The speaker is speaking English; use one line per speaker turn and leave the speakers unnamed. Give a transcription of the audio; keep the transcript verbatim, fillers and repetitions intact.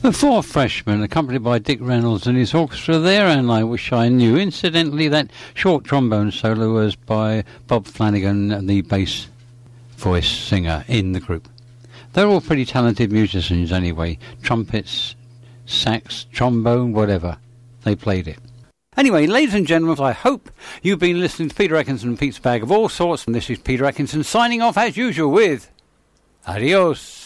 The Four Freshmen, accompanied by Dick Reynolds and his orchestra there, and I Wish I Knew. Incidentally, that short trombone solo was by Bob Flanagan, the bass voice singer in the group. They're all pretty talented musicians anyway. Trumpets, sax, trombone, whatever. They played it. Anyway, ladies and gentlemen, I hope you've been listening to Peter Atkinson and Pete's Bag of All Sorts, and this is Peter Atkinson signing off as usual with Adios.